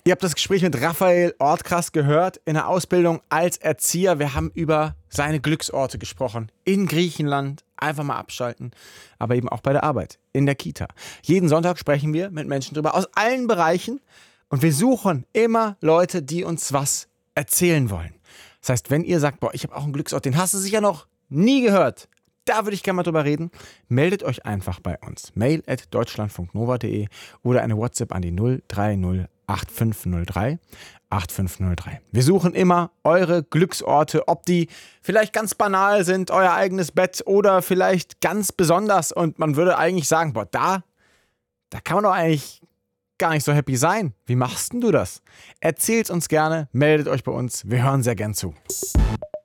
Ihr habt das Gespräch mit Raphael Ortkrass gehört in der Ausbildung als Erzieher. Wir haben über seine Glücksorte gesprochen. In Griechenland, einfach mal abschalten, aber eben auch bei der Arbeit, in der Kita. Jeden Sonntag sprechen wir mit Menschen drüber aus allen Bereichen und wir suchen immer Leute, die uns was erzählen wollen. Das heißt, wenn ihr sagt, boah, ich habe auch einen Glücksort, den hast du sicher noch nie gehört, da würde ich gerne mal drüber reden, meldet euch einfach bei uns. mail@deutschlandfunknova.de oder eine WhatsApp an die 030 8503 8503. Wir suchen immer eure Glücksorte, ob die vielleicht ganz banal sind, euer eigenes Bett oder vielleicht ganz besonders und man würde eigentlich sagen, boah, da kann man doch eigentlich gar nicht so happy sein. Wie machst denn du das? Erzählt uns gerne, meldet euch bei uns, wir hören sehr gern zu.